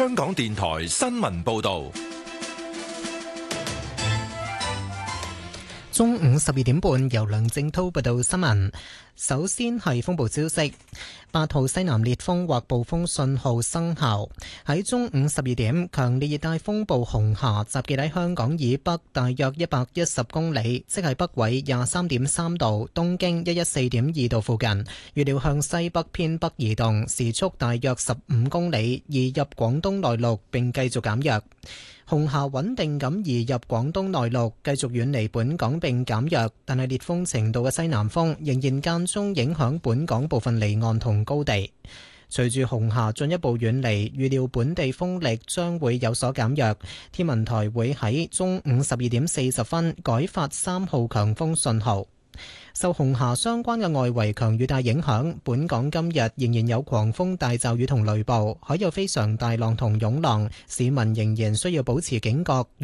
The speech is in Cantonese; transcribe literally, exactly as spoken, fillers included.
香港電台新聞報道。 中午十二點半，由梁正濤報道新聞。首先係風暴消息，八號西南烈風或暴風信號生效。喺中午十二點，強烈熱帶風暴紅霞集結喺香港以北大約一百一十公里，即係北緯廿三點三度、東經一一四點二度附近。預料向西北偏北移動，時速大約十五公里，移入廣東內陸並繼續減弱。紅霞穩定咁移入廣東內陸，繼續遠離本港並減弱，但係烈風程度嘅西南風仍然間中影響本港部分離岸同高地。隨住紅霞進一步遠離，預料本地風力將會有所減弱。天文台會喺中午十二點四十分改發三號強風信號。受紅霞相關嘅外圍強雨帶影響，本港今日仍然有狂風大驟雨同雷暴，海有非常大浪同湧浪，市民仍然需要保持警覺。